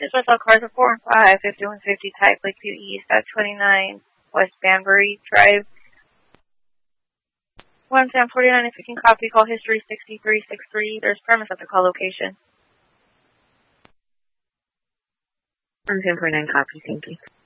Just with all cars of 4 and 5, 5150 type Lakeview East at 29 West Banbury Drive. 11049, if you can copy, call history 6363. There's premise at the call location. 11049, copy, thank you.